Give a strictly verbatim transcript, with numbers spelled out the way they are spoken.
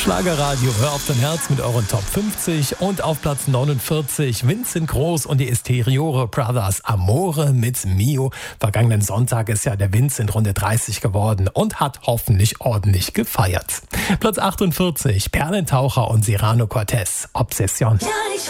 Schlagerradio, hör auf dein Herz mit euren Top fünfzig und auf Platz neunundvierzig Vincent Groß und die Esteriore Brothers Amore mit Mio. Vergangenen Sonntag ist ja der Vincent Runde dreißig geworden und hat hoffentlich ordentlich gefeiert. Platz achtundvierzig Perlentaucher und Cyrano Cortez, Obsession. Ja, ich